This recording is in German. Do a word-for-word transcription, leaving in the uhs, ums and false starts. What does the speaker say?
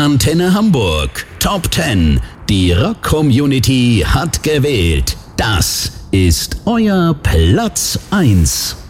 Antenne Hamburg. Top zehn. Die Rock-Community hat gewählt. Das ist euer Platz eins.